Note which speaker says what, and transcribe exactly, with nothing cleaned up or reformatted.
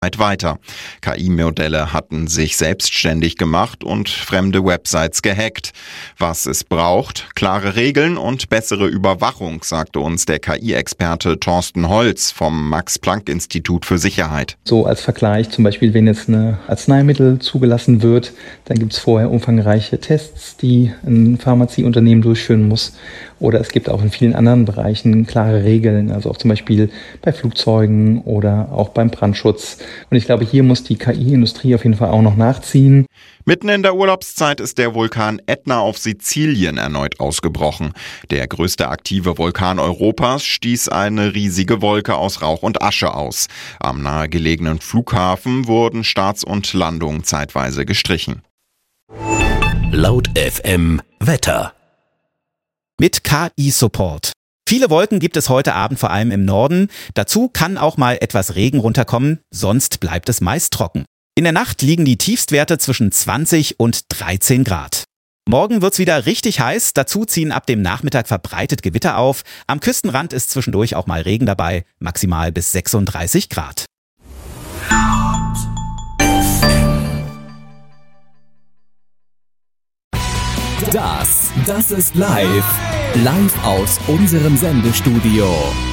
Speaker 1: weiter. K I-Modelle hatten sich selbstständig gemacht und fremde Websites gehackt. Was es braucht? Klare Regeln und bessere Überwachung, sagte uns der K I-Experte Thorsten Holz vom Max-Planck-Institut für Sicherheit.
Speaker 2: So als Vergleich zum Beispiel, wenn jetzt ein Arzneimittel zugelassen wird, dann gibt es vorher umfangreiche Tests, die ein Pharmazieunternehmen durchführen muss. Oder es gibt auch in vielen anderen Bereichen klare Regeln, also auch zum Beispiel bei Flugzeugen oder auch beim Brandschutz. Und ich glaube, hier muss die K I-Industrie auf jeden Fall auch noch nachziehen.
Speaker 1: Mitten in der Urlaubszeit ist der Vulkan Ätna auf Sizilien erneut ausgebrochen. Der größte aktive Vulkan Europas stieß eine riesige Wolke aus Rauch und Asche aus. Am nahegelegenen Flughafen wurden Starts und Landungen zeitweise gestrichen.
Speaker 3: Laut F M Wetter.
Speaker 4: Mit K I-Support. Viele Wolken gibt es heute Abend vor allem im Norden. Dazu kann auch mal etwas Regen runterkommen, sonst bleibt es meist trocken. In der Nacht liegen die Tiefstwerte zwischen zwanzig und dreizehn Grad. Morgen wird's wieder richtig heiß, dazu ziehen ab dem Nachmittag verbreitet Gewitter auf. Am Küstenrand ist zwischendurch auch mal Regen dabei, maximal bis sechsunddreißig Grad.
Speaker 3: Das, das ist live. Live aus unserem Sendestudio.